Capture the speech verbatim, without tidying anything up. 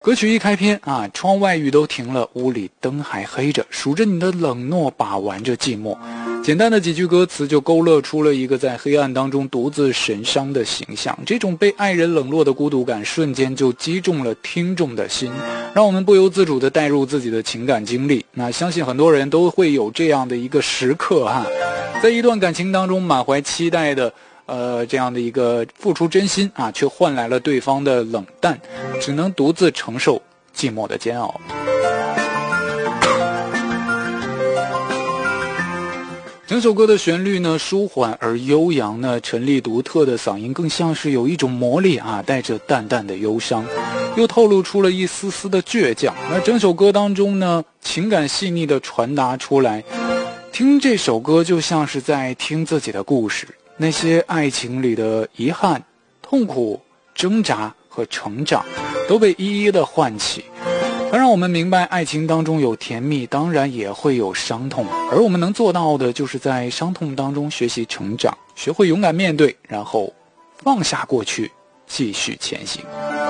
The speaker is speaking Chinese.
歌曲一开篇啊，窗外雨都停了，屋里灯还黑着，数着你的冷漠，把玩着寂寞。简单的几句歌词就勾勒出了一个在黑暗当中独自神伤的形象，这种被爱人冷落的孤独感瞬间就击中了听众的心，让我们不由自主地带入自己的情感经历。那相信很多人都会有这样的一个时刻哈，在一段感情当中满怀期待的呃，这样的一个付出真心啊，却换来了对方的冷淡，只能独自承受寂寞的煎熬。整首歌的旋律呢舒缓而悠扬呢，陈粒独特的嗓音更像是有一种魔力啊，带着淡淡的忧伤，又透露出了一丝丝的倔强。那整首歌当中呢，情感细腻的传达出来，听这首歌就像是在听自己的故事，那些爱情里的遗憾、痛苦、挣扎和成长都被一一的唤起。它让我们明白，爱情当中有甜蜜，当然也会有伤痛，而我们能做到的就是在伤痛当中学习成长，学会勇敢面对，然后放下过去，继续前行。